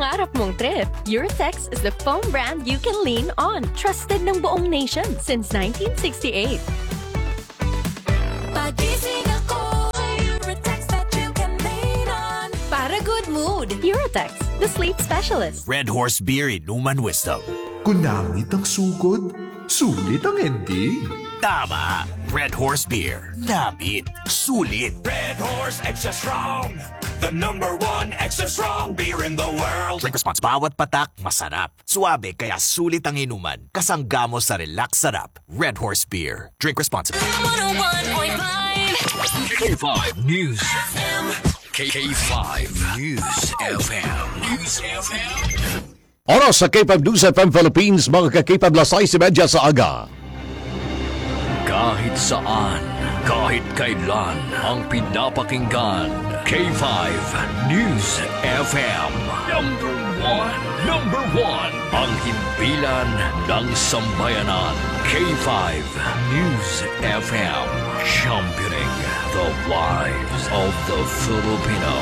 pangarap mong trip, Eurotex is the foam brand you can lean on. Trusted ng buong nation since 1968. Pagising ako, Eurotex that you can lean on. Para good mood, Eurotex, the sleep specialist. Red Horse Beer Inuman Wisdom. Kunangit ang sugod, sulit ang ending. Tama! Red Horse Beer. Namit. Sulit. Red Horse Extra Strong, the #1 extra strong beer in the world. Drink responsible. Bawat patak, masarap. Suabe, kaya sulit ang inuman. Kasangga mo sa relax sarap. Red Horse Beer. Drink responsibly. 101.5 K5 News FM. K5 News FM. News FM. Oras sa K5 News FM Philippines, mga ka-K5 6:30 sa aga. Kahit saan, kahit kailan, ang pinapakinggan. K5 News FM. Number one. Ang himpilan ng sambayanan. K5 News FM. Championing the lives of the Filipino.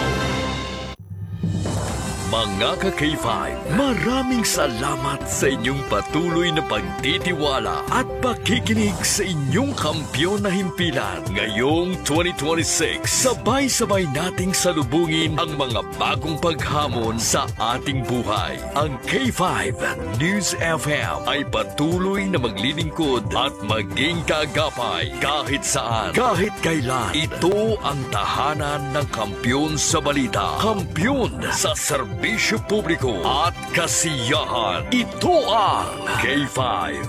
Mga ka-K5, maraming salamat sa inyong patuloy na pagtitiwala at pakikinig sa inyong kampyon na himpilan. Ngayong 2026, sabay-sabay nating salubungin ang mga bagong paghamon sa ating buhay. Ang K5 News FM ay patuloy na maglilingkod at maging kaagapay kahit saan, kahit kailan. Ito ang tahanan ng kampyon sa balita, kampyon sa serbisyo publiko at kasiyahan. Ito ang K5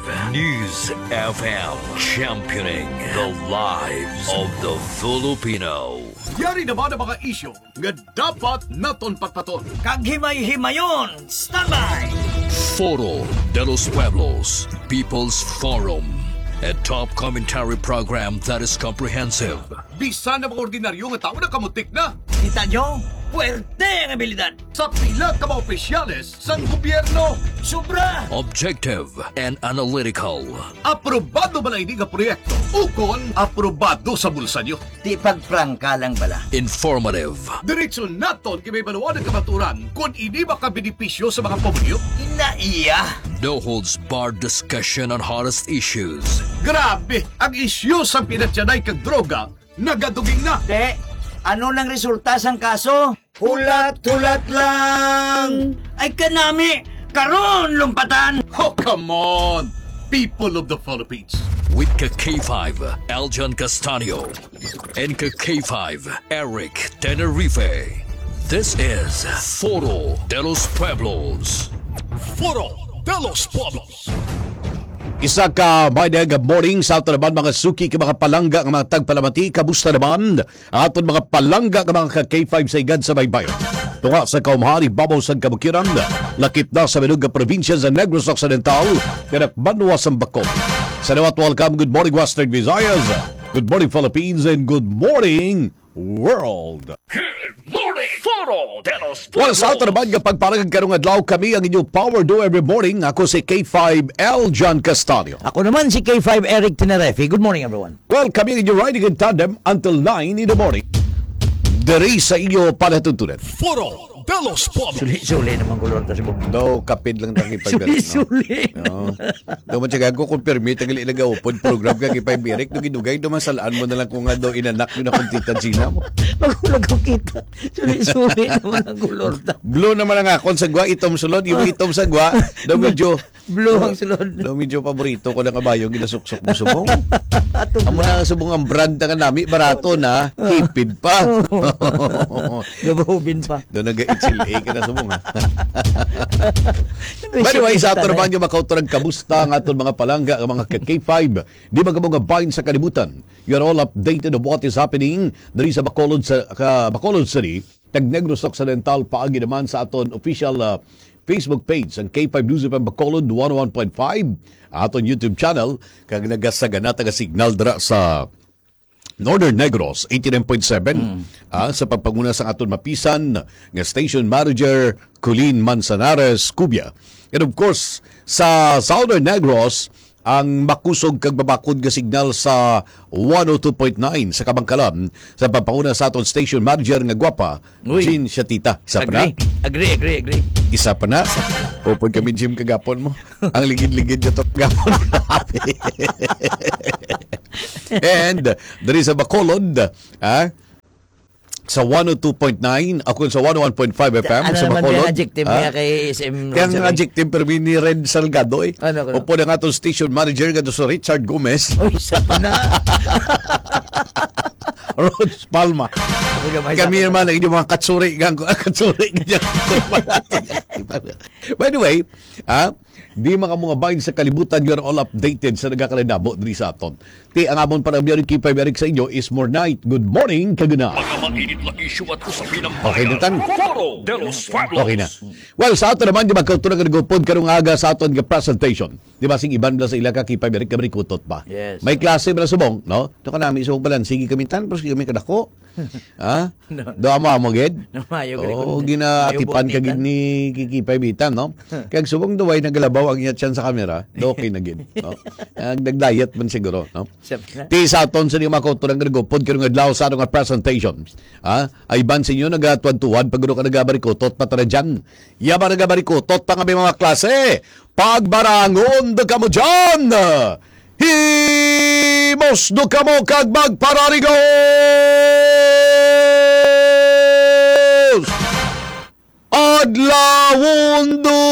News FM, championing the lives of the Filipino. Yari naman ang mga isyo nga dapat naton patpaton. Kaghimay-himayon! Standby! Foro de los Pueblos, People's Forum, a top commentary program that is comprehensive. Bisan na mga ordinaryo nga tao na kamutik na. Kita nyo? Puwerte ang abilidad! Sa pila ka mga opisyales sa gobyerno. Sobra! Objective and analytical. Aprobado ba na ini nga proyekto? Ukon, aprobado sa bulsa nyo. Di pagprangka lang bala. Informative. Diretso naton kay may baluan ng kamaturan kung ini makabenepisyo sa mga pamilyo. Inaiya! No holds barred discussion on hottest issues. Grabe! Ang isyu sa pinatyanay kag droga, nagaduging na. Ano nang resulta sang kaso? Hulat-hulat lang! Ay kanami! Karon lumpatan! Oh, come on! People of the Philippines. With K5, Aljon Castanio, and K5, Eric Tenerife. This is Foro de los Pueblos. Foro de los Pueblos. Isa ka may good morning sa ato naman mga suki ka mga palangga ng mga tagpalamati. Kamusta naman aton mga palangga ng mga K5 sa igad sa baybayon. Tunga sa kaumahari babaw sa kabukiran, lakip na sa Menuga probinsya sa Negros Occidental, kanak Banwa Sambakog. Sa nawat welcome, good morning Western Visayas, good morning Philippines, and good morning world. Well, sa ato naman kapag parang karong adlaw kami ang inyong Power Do every morning. Ako si K5 Aljon Castanio. Ako naman si K5 Eric Tenerife. Good morning everyone. Well, kami ang inyong riding in tandem until 9 in the morning. Dari sa inyo palatuntunan. Foro de los Pueblos. Suli-suli naman kulor ta si Bong. No, kapid lang tayo ipagano. Suli-suli. No. No, matyagaan ko kung permit ang ilagaupod program ka kay Eric. Nung ginugay, dumasalaan mo na lang kung nga daw inanak yun na kung tita Gina mo. Magulag ko kita. Suli-suli naman ang kulor ta. Blue naman ang akon sa gwa, itom sulod. Yung itom sa gwa, daw medyo... Blue ang sulod. Daw medyo paborito ko ng kabayong ginasuksok mo subong. Amo na subong ang brand na nami, barato na, hipid pa. Gabahubin pa. Doon nag-HLA ka na subong ha. By the way, sa ato naman yung makauturang kamusta ang aton mga palangga, ang mga K5. Di ba ka mga bahin sa kalibutan? You're all updated of what is happening dari sa Bacolod City, Negros Occidental, paagi naman sa aton official Facebook page, ang K5 News FM Bacolod 101.5, aton YouTube channel, kag nagasagana taga signal dra sa Northern Negros 89.7 sa pagpanguna sa aton mapisan nga station manager Colleen Manzanares Cubia. And of course, sa Southern Negros ang makusog kag babakod nga signal sa 102.9 sa Kabangkalan sa pampanguna sa aton station manager nga gwapa, Uy. Jean Shatita. Isa pa na? Agree. Isa pa na? Pupod kami Jim kagapon mo. Ang ligid-ligid nyo to kagapon. And dari sa Bacolod, sa 102.9, ako sa 101.5 FM Ano sa naman Bacolod. yung adjective niya kay SM Kaya ang adjective pero ni Red Salgado eh. Ano? Upo na nga itong station manager nga to sa Richard Gomez. Uy, isa pa na. Rose Palma. Kami naman ang inyong mga katsuri. Katsuri. By the way, di mga bahin sa kalibutan, you're all updated sa nagkakalinabo diri sa aton. Ti ang amon para biyarin kipay Eric sa inyo is more night. Good morning, kaguna. Mga mainit na issue at usapin ng Okay na tan? Foro de los Pueblos. Okay na. Well, sa ato naman, di ba, kautunan nga nagupod karong aga sa aton nga presentation. Di ba, sing iban bala sa ila ka kipay Eric kami kutot pa. Yes. May klase bala subong, no? Ito ka namin subong balan. Sige kami tan, pero sige kami kadako. Doa mo amagid. Mayo Oo, ginaatipan ka ni kikipay bitan, no? Kaya subong duway nagalabaw ang iyat siyan sa kamera, okay na gid, no? Nagdayat man siguro, no? Ti sa aton sa mga kautunan nga nagupod karong adlaw sa atong presentation. Ay ban sa inyo nagatuan-tuan pag ka nagabarikotot patara dyan. Yaba nagabarikotot pa kami mga klase. Pagbarangon do kamo dyan. Himos do kamo kag magpararigos. Adlawon do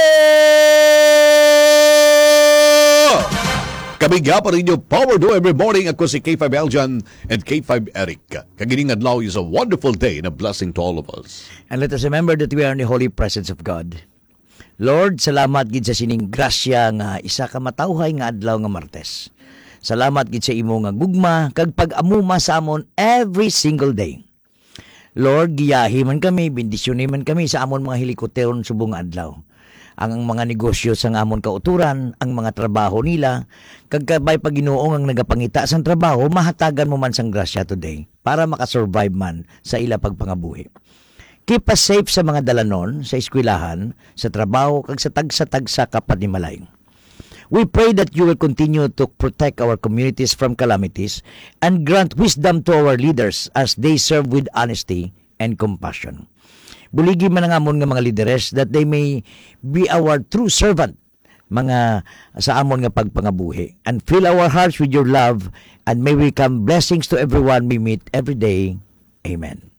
dyan. Kami nga pa rin yung Power Do every morning. Ako si K5 Eljan and K5 Eric. Kagining adlaw is a wonderful day and a blessing to all of us. And let us remember that we are in the holy presence of God. Lord, salamat gid sa sining grasya nga isa ka matawhay nga adlaw nga Martes. Salamat gid sa imo nga gugma kag pag-amuma sa amon every single day. Lord, giyahi man kami, bendisyonin man kami sa amon mga helikopteron subong adlaw. Ang mga negosyo sa amon kauturan, ang mga trabaho nila, kag kabay pag Ginoong ang nagapangita sa trabaho, mahatagan mo man sang grasya today para makasurvive man sa ila pagpangabuhi. Keep us safe sa mga dalanon, sa eskwelahan, sa trabaho, kag sa tagsa-tagsa kapanimalay. We pray that you will continue to protect our communities from calamities and grant wisdom to our leaders as they serve with honesty and compassion. Buligi man ang amon nga mga leaders that they may be our true servant mga sa amon nga pagpangabuhi, and fill our hearts with your love, and may we become blessings to everyone we meet every day. Amen.